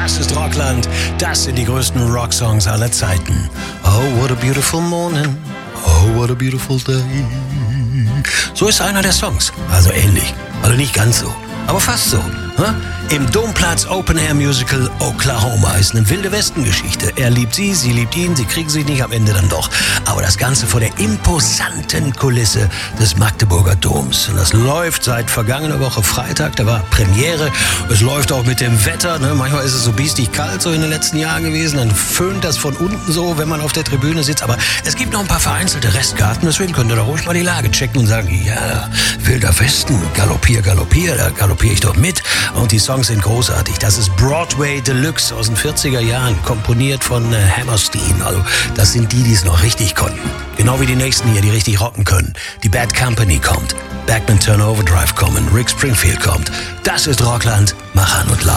Das ist Rockland. Das sind die größten Rocksongs aller Zeiten. Oh, what a beautiful morning. Oh, what a beautiful day. So ist einer der Songs. Also ähnlich. Also nicht ganz so. Aber fast so. Im Domplatz Open Air Musical Oklahoma ist eine wilde Westengeschichte. Er liebt sie, sie liebt ihn, sie kriegen sich nicht, am Ende dann doch. Aber das Ganze vor der imposanten Kulisse des Magdeburger Doms. Und das läuft seit vergangener Woche Freitag, da war Premiere. Es läuft auch mit dem Wetter, ne? Manchmal ist es so biestig kalt so in den letzten Jahren gewesen. Dann föhnt das von unten so, wenn man auf der Tribüne sitzt. Aber es gibt noch ein paar vereinzelte Restkarten, deswegen könnt ihr da ruhig mal die Lage checken und sagen, ja, wilder Westen, galoppier, da galoppier ich doch mit. Und die Songs sind großartig. Das ist Broadway Deluxe aus den 40er Jahren, komponiert von Hammerstein. Also das sind die es noch richtig konnten. Genau wie die nächsten hier, die richtig rocken können. Die Bad Company kommt, Backman Turner Overdrive kommen, Rick Springfield kommt. Das ist Rockland, mach an und lauf.